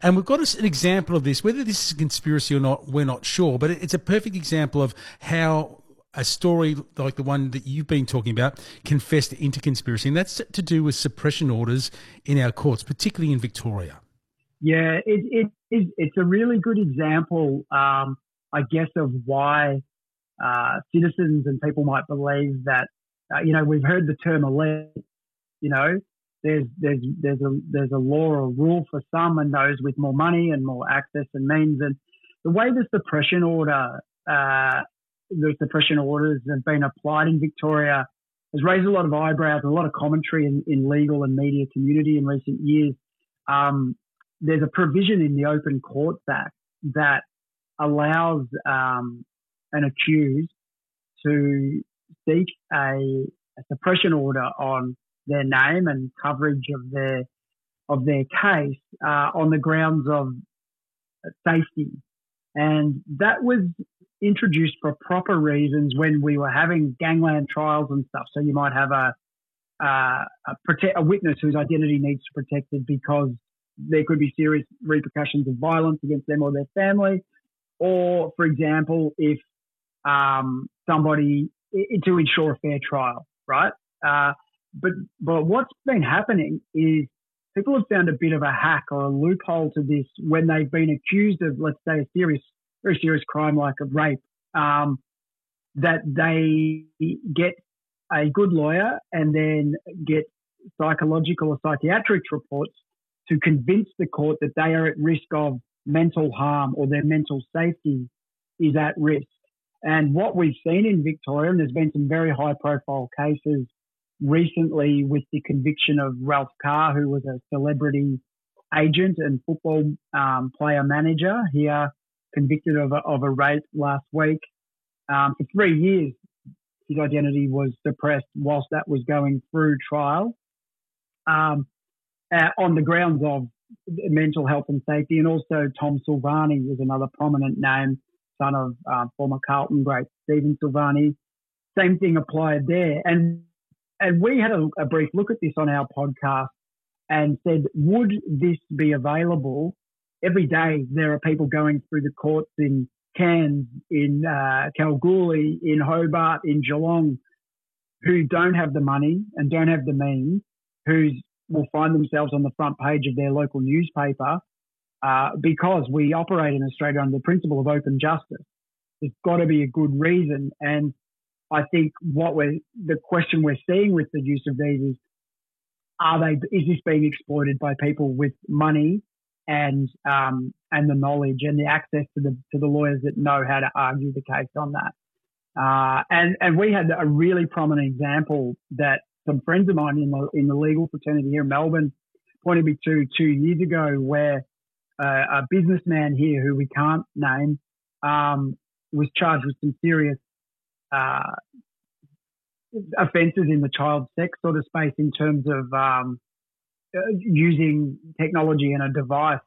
And we've got an example of this. Whether this is a conspiracy or not, we're not sure. But it's a perfect example of how a story like the one that you've been talking about can fester into conspiracy. And that's to do with suppression orders in our courts, particularly in Victoria. Yeah, it's a really good example, I guess, of why citizens and people might believe that, we've heard the term elite, there's a law or rule for some and those with more money and more access and means. And the way the suppression orders have been applied in Victoria has raised a lot of eyebrows and a lot of commentary in legal and media community in recent years. There's a provision in the Open Courts Act that allows an accused to seek a suppression order on their name and coverage of their case on the grounds of safety. And that was introduced for proper reasons when we were having gangland trials and stuff. So you might have a witness whose identity needs to be protected because there could be serious repercussions of violence against them or their family. Or, for example, if somebody to ensure a fair trial, right? But what's been happening is people have found a bit of a hack or a loophole to this when they've been accused of, let's say, a very serious crime like a rape, that they get a good lawyer and then get psychological or psychiatric reports to convince the court that they are at risk of mental harm or their mental safety is at risk. And what we've seen in Victoria, and there's been some very high-profile cases recently with the conviction of Ralph Carr, who was a celebrity agent and football player manager here, convicted of a rape last week. For 3 years, his identity was suppressed whilst that was going through trial on the grounds of mental health and safety. And also Tom Silvani was another prominent name, son of former Carlton great Stephen Silvani. Same thing applied there. And we had a brief look at this on our podcast and said, would this be available? Every day there are people going through the courts in Cairns, in Kalgoorlie, in Hobart, in Geelong, who don't have the money and don't have the means, who will find themselves on the front page of their local newspaper because we operate in Australia under the principle of open justice. There's got to be a good reason. And I think the question we're seeing with the use of these is, is this being exploited by people with money and the knowledge and the access to the lawyers that know how to argue the case on that? And we had a really prominent example that some friends of mine in the legal fraternity here in Melbourne pointed me to 2 years ago, where a businessman here who we can't name was charged with some serious offences in the child sex sort of space in terms of using technology and a device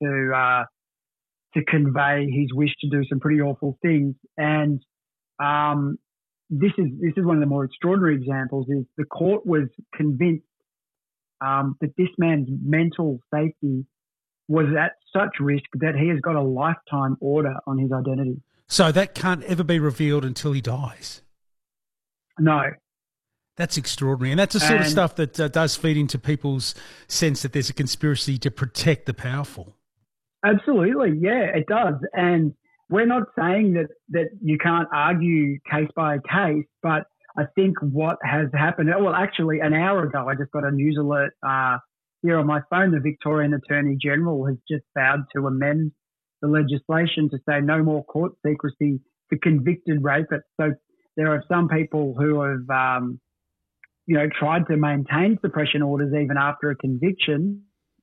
to convey his wish to do some pretty awful things. And this is one of the more extraordinary examples. Is the court was convinced that this man's mental safety was at such risk that he has got a lifetime order on his identity. So that can't ever be revealed until he dies? No. That's extraordinary. And that's the sort of stuff that does feed into people's sense that there's a conspiracy to protect the powerful. Absolutely, yeah, it does. And we're not saying that you can't argue case by case, but I think what has happened, well, actually an hour ago, I just got a news alert here on my phone. The Victorian Attorney General has just vowed to amend the legislation to say no more court secrecy for convicted rapists. So there are some people who have, tried to maintain suppression orders even after a conviction,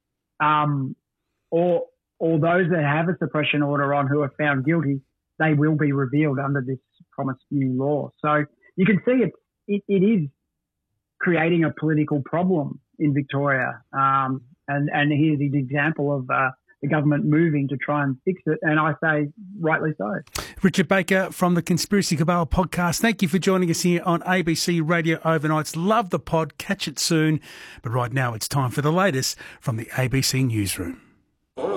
or those that have a suppression order on who are found guilty, they will be revealed under this promised new law. So you can see it is creating a political problem in Victoria. And here's an example of the government moving to try and fix it, and I say rightly so. Richard Baker from the Conspiracy Cabal podcast, thank you for joining us here on ABC Radio Overnights. Love the pod, catch it soon. But right now it's time for the latest from the ABC Newsroom.